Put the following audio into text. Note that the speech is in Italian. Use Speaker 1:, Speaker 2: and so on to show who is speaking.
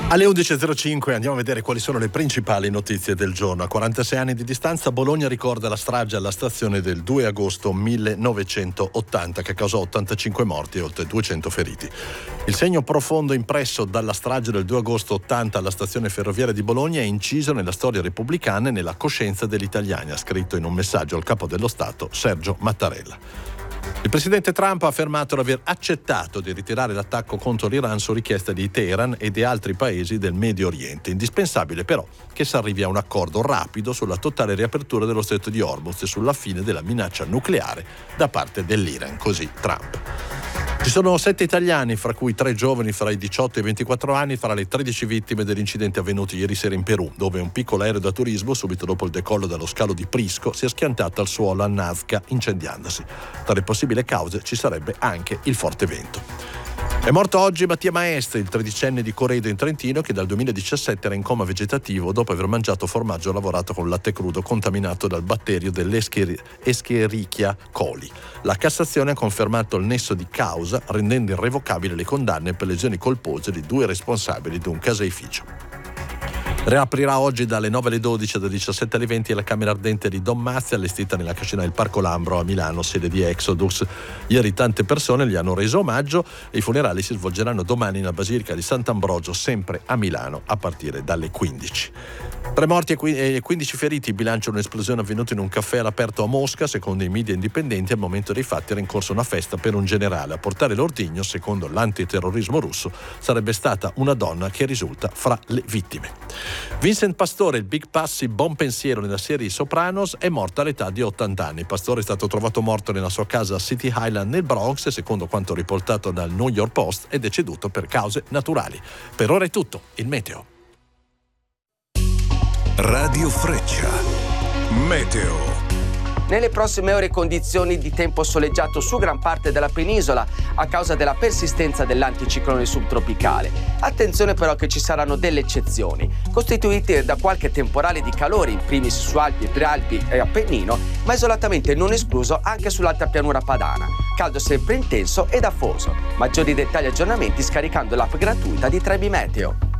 Speaker 1: Alle 11.05 andiamo a vedere quali sono le principali notizie del giorno. A 46 anni di distanza Bologna ricorda la strage alla stazione del 2 agosto 1980 che causò 85 morti e oltre 200 feriti. Il segno profondo impresso dalla strage del 2 agosto 80 alla stazione ferroviaria di Bologna è inciso nella storia repubblicana e nella coscienza degli italiani, ha scritto in un messaggio al capo dello Stato Sergio Mattarella. Il presidente Trump ha affermato di aver accettato di ritirare l'attacco contro l'Iran su richiesta di Teheran e di altri paesi del Medio Oriente. Indispensabile però che si arrivi a un accordo rapido sulla totale riapertura dello stretto di Hormuz e sulla fine della minaccia nucleare da parte dell'Iran, così Trump. Ci sono 7 italiani, fra cui 3 giovani fra i 18 e i 24 anni, fra le 13 vittime dell'incidente avvenuto ieri sera in Perù, dove un piccolo aereo da turismo, subito dopo il decollo dallo scalo di Prisco, si è schiantato al suolo a Nazca, incendiandosi. Tra le possibili cause ci sarebbe anche il forte vento. È morto oggi Mattia Maestri, il 13enne di Coredo in Trentino, che dal 2017 era in coma vegetativo dopo aver mangiato formaggio lavorato con latte crudo contaminato dal batterio dell'Escherichia coli. La Cassazione ha confermato il nesso di causa, rendendo irrevocabile le condanne per lesioni colpose di 2 responsabili di un caseificio. Riaprirà oggi dalle 9 alle 12 e dalle 17 alle 20 la Camera Ardente di Don Mazzi, allestita nella cascina del Parco Lambro a Milano, sede di Exodus. Ieri tante persone gli hanno reso omaggio e i funerali si svolgeranno domani nella Basilica di Sant'Ambrogio, sempre a Milano, a partire dalle 15. 3 morti e 15 feriti, il bilancio un'esplosione avvenuta in un caffè all'aperto a Mosca. Secondo i media indipendenti, al momento dei fatti era in corso una festa per un generale. A portare l'ordigno, secondo l'antiterrorismo russo, sarebbe stata una donna che risulta fra le vittime. Vincent Pastore, il Big Passi buon pensiero nella serie Sopranos, è morto all'età di 80 anni. Pastore è stato trovato morto nella sua casa a City Island nel Bronx e, secondo quanto riportato dal New York Post, è deceduto per cause naturali. Per ora è tutto. Il meteo.
Speaker 2: Radio Freccia. Meteo.
Speaker 3: Nelle prossime ore condizioni di tempo soleggiato su gran parte della penisola a causa della persistenza dell'anticiclone subtropicale. Attenzione però che ci saranno delle eccezioni, costituite da qualche temporale di calore, in primis su Alpi, Prealpi e Appennino, ma isolatamente non escluso anche sull'alta pianura padana. Caldo sempre intenso ed afoso. Maggiori dettagli e aggiornamenti scaricando l'app gratuita di Trebi Meteo.